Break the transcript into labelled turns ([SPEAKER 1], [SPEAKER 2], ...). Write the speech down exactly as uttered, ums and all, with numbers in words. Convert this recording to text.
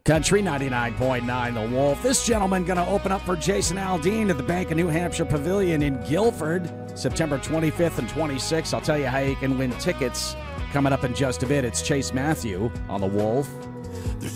[SPEAKER 1] Country ninety-nine point nine The Wolf. This gentleman going to open up for Jason Aldean at the Bank of New Hampshire Pavilion in Guilford, September twenty-fifth and twenty-sixth. I'll tell you how you can win tickets coming up in just a bit. It's Chase Matthew on The Wolf.